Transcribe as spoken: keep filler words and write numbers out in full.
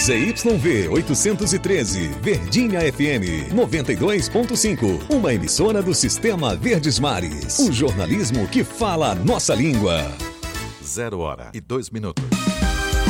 Z Y V oitocentos e treze, Verdinha F M noventa e dois ponto cinco, uma emissora do Sistema Verdes Mares. O jornalismo que fala a nossa língua. Zero hora e dois minutos.